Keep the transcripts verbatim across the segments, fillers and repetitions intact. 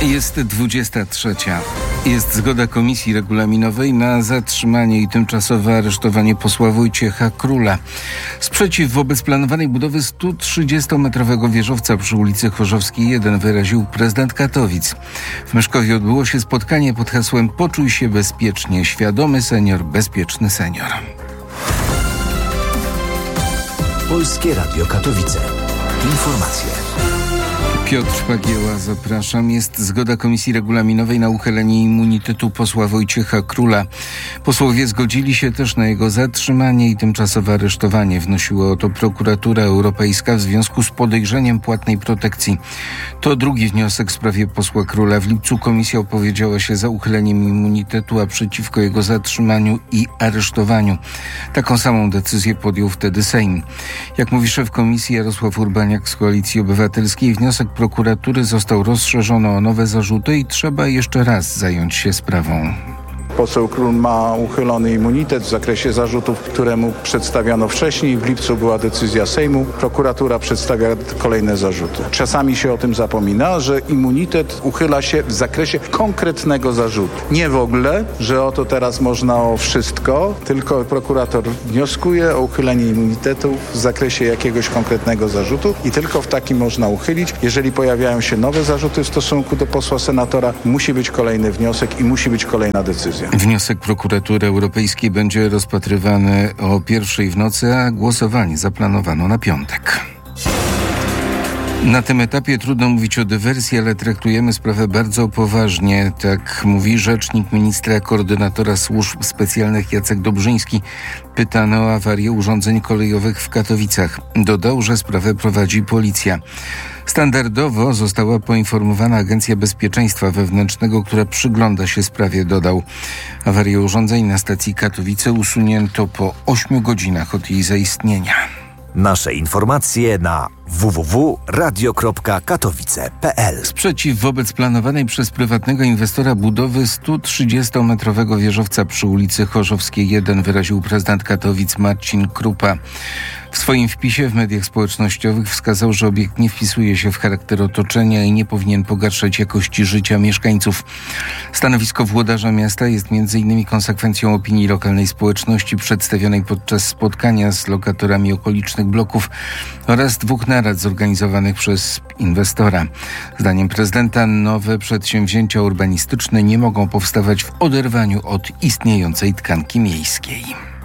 Jest dwudziesta trzecia. Jest zgoda Komisji Regulaminowej na zatrzymanie i tymczasowe aresztowanie posła Wojciecha Króla. Sprzeciw wobec planowanej budowy sto trzydziestometrowego wieżowca przy ulicy Chorzowskiej jeden wyraził prezydent Katowic. W Myszkowie odbyło się spotkanie pod hasłem „Poczuj się bezpiecznie. Świadomy senior, bezpieczny senior”. Polskie Radio Katowice. Informacje. Piotr Pagieła, zapraszam. Jest zgoda Komisji Regulaminowej na uchylenie immunitetu posła Wojciecha Króla. Posłowie zgodzili się też na jego zatrzymanie i tymczasowe aresztowanie. Wnosiła o to Prokuratura Europejska w związku z podejrzeniem płatnej protekcji. To drugi wniosek w sprawie posła Króla. W lipcu komisja opowiedziała się za uchyleniem immunitetu, a przeciwko jego zatrzymaniu i aresztowaniu. Taką samą decyzję podjął wtedy Sejm. Jak mówi szef komisji Jarosław Urbaniak z Koalicji Obywatelskiej, wniosek prokuratury został rozszerzony o nowe zarzuty i trzeba jeszcze raz zająć się sprawą. Poseł Król ma uchylony immunitet w zakresie zarzutów, które mu przedstawiono wcześniej. W lipcu była decyzja Sejmu. Prokuratura przedstawia kolejne zarzuty. Czasami się o tym zapomina, że immunitet uchyla się w zakresie konkretnego zarzutu. Nie w ogóle, że oto teraz można o wszystko, tylko prokurator wnioskuje o uchylenie immunitetu w zakresie jakiegoś konkretnego zarzutu i tylko w takim można uchylić. Jeżeli pojawiają się nowe zarzuty w stosunku do posła senatora, musi być kolejny wniosek i musi być kolejna decyzja. Wniosek Prokuratury Europejskiej będzie rozpatrywany o pierwszej w nocy, a głosowanie zaplanowano na piątek. Na tym etapie trudno mówić o dywersji, ale traktujemy sprawę bardzo poważnie, tak mówi rzecznik ministra koordynatora służb specjalnych Jacek Dobrzyński, pytany o awarię urządzeń kolejowych w Katowicach. Dodał, że sprawę prowadzi policja. Standardowo została poinformowana Agencja Bezpieczeństwa Wewnętrznego, która przygląda się sprawie, dodał. Awarię urządzeń na stacji Katowice usunięto po ośmiu godzinach od jej zaistnienia. Nasze informacje na w w w kropka radio kropka katowice kropka p l. Sprzeciw wobec planowanej przez prywatnego inwestora budowy sto trzydziestometrowego wieżowca przy ulicy Chorzowskiej jeden wyraził prezydent Katowic Marcin Krupa. W swoim wpisie w mediach społecznościowych wskazał, że obiekt nie wpisuje się w charakter otoczenia i nie powinien pogarszać jakości życia mieszkańców. Stanowisko włodarza miasta jest między innymi konsekwencją opinii lokalnej społeczności przedstawionej podczas spotkania z lokatorami okolicznych bloków oraz dwóch narad zorganizowanych przez inwestora. Zdaniem prezydenta nowe przedsięwzięcia urbanistyczne nie mogą powstawać w oderwaniu od istniejącej tkanki miejskiej.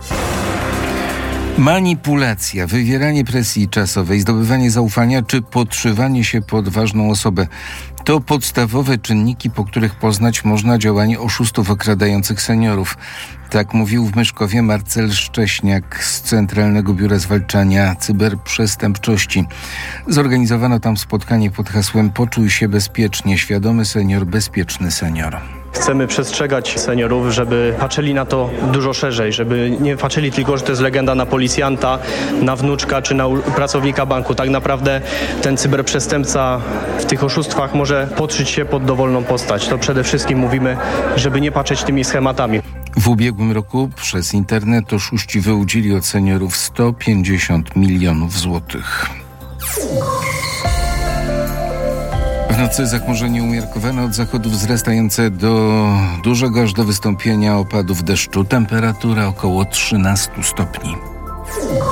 Manipulacja, wywieranie presji czasowej, zdobywanie zaufania czy podszywanie się pod ważną osobę to podstawowe czynniki, po których poznać można działanie oszustów okradających seniorów. Tak mówił w Myszkowie Marcel Szcześniak z Centralnego Biura Zwalczania Cyberprzestępczości. Zorganizowano tam spotkanie pod hasłem „Poczuj się bezpiecznie. Świadomy senior, bezpieczny senior”. Chcemy przestrzegać seniorów, żeby patrzyli na to dużo szerzej, żeby nie patrzyli tylko, że to jest legenda na policjanta, na wnuczka czy na pracownika banku. Tak naprawdę ten cyberprzestępca w tych oszustwach może podszyć się pod dowolną postać. To przede wszystkim mówimy, żeby nie patrzeć tymi schematami. W ubiegłym roku przez internet oszuści wyłudzili od seniorów sto pięćdziesiąt milionów złotych. W nocy zachmurzenie umiarkowane, od zachodu wzrastające do dużego aż do wystąpienia opadów deszczu. Temperatura około trzynaście stopni.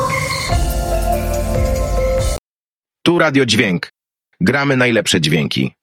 Tu Radio Dźwięk. Gramy najlepsze dźwięki.